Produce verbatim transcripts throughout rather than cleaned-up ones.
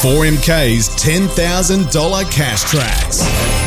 four M K's ten thousand dollars cash tracks.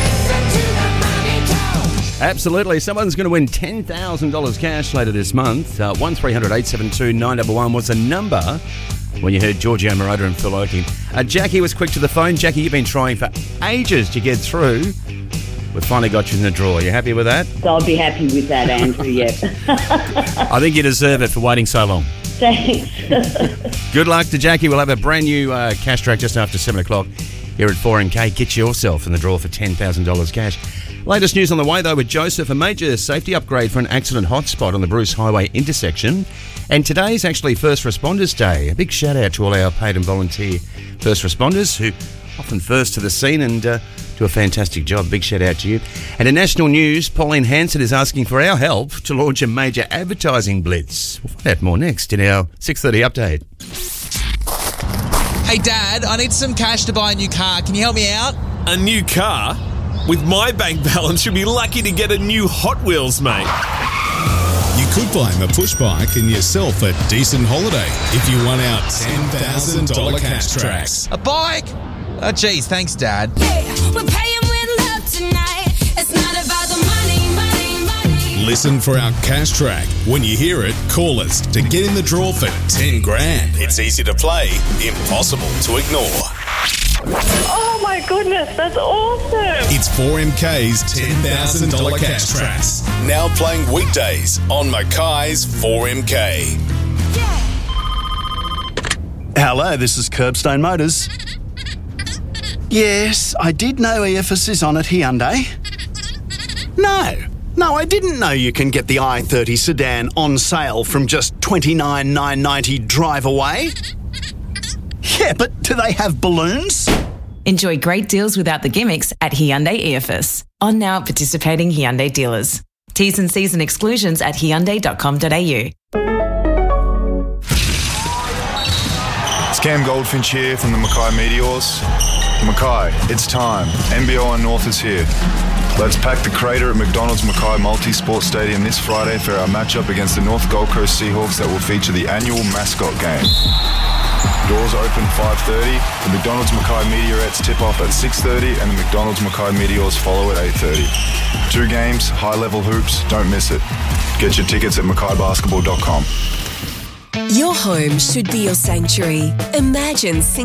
Absolutely. Someone's going to win ten thousand dollars cash later this month. Uh, one three hundred eight seven two nine one one was the number when you heard Giorgio Moroder and Phil Oakey. Uh, Jackie was quick to the phone. Jackie, you've been trying for ages to get through. We've finally got you in the draw. You happy with that? I'll be happy with that, Andrew, yeah. I think you deserve it for waiting so long. Thanks. Good luck to Jackie. We'll have a brand new uh, cash track just after seven o'clock here at four M K. Get yourself in the draw for ten thousand dollars cash. Latest news on the way, though, with Joseph. A major safety upgrade for an accident hotspot on the Bruce Highway intersection. And today's actually First Responders Day. A big shout out to all our paid and volunteer first responders who often first to the scene and uh, do a fantastic job. Big shout out to you. And in national news, Pauline Hanson is asking for our help to launch a major advertising blitz. We'll find out more next in our six thirty update. Hey, Dad, I need some cash to buy a new car. Can you help me out? A new car? With my bank balance, you'll be lucky to get a new Hot Wheels, mate. You could buy him a push bike and yourself a decent holiday if you won our ten thousand dollars cash tracks. A bike? Oh, geez, thanks, Dad. Hey, we're paying with love tonight. It's not about the money, money, money. Listen for our cash track. When you hear it, call us to get in the draw for ten grand. It's easy to play, impossible to ignore. Oh my goodness, that's awesome. It's four M K's ten thousand dollars cash tracks. Now playing weekdays on Mackay's four M K. Hello, this is Curbstone Motors. Yes, I did know E F S is on at Hyundai. No, no, I didn't know you can get the i thirty sedan on sale from just twenty-nine thousand nine hundred ninety dollars drive away. Yeah, but do they have balloons? Enjoy great deals without the gimmicks at Hyundai E F S. On now at participating Hyundai dealers. T's and C's and exclusions at hyundai dot com dot a u. It's Cam Goldfinch here from the Mackay Meteors. Mackay, it's time. N B O N North is here. Let's pack the crater at McDonald's Mackay Multi-Sport Stadium this Friday for our matchup against the North Gold Coast Seahawks that will feature the annual mascot game. Doors open five thirty. The McDonald's Mackay Meteorettes tip off at six thirty and the McDonald's Mackay Meteors follow at eight thirty. Two games, high-level hoops, don't miss it. Get your tickets at mackay basketball dot com. Your home should be your sanctuary. Imagine